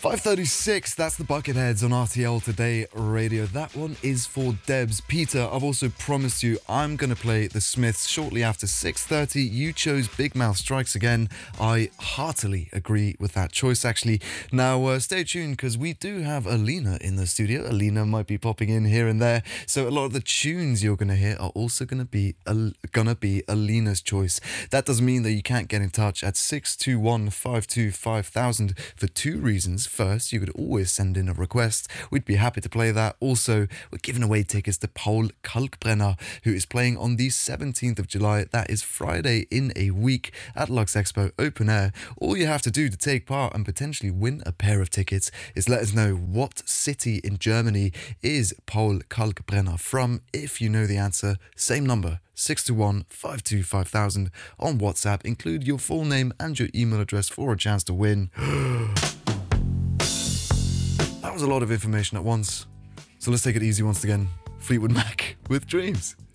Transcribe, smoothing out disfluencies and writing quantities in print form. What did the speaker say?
5:36, that's the Bucketheads on RTL Today Radio. That one is for Debs. Peter, I've also promised you I'm going to play The Smiths shortly after 6:30. You chose Big Mouth Strikes Again. I heartily agree with that choice, actually. Now, stay tuned because we do have Alina in the studio. Alina might be popping in here and there. So a lot of the tunes you're going to hear are also going to be Alina's choice. That doesn't mean that you can't get in touch at 621-525,000 for two reasons. First, you could always send in a request. We'd be happy to play that. Also, we're giving away tickets to Paul Kalkbrenner, who is playing on the 17th of July. That is Friday in a week at Lux Expo Open Air. All you have to do to take part and potentially win a pair of tickets is let us know what city in Germany is Paul Kalkbrenner from. If you know the answer, same number, 621-525,000 on WhatsApp. Include your full name and your email address for a chance to win. That was a lot of information at once. So let's take it easy once again. Fleetwood Mac with Dreams.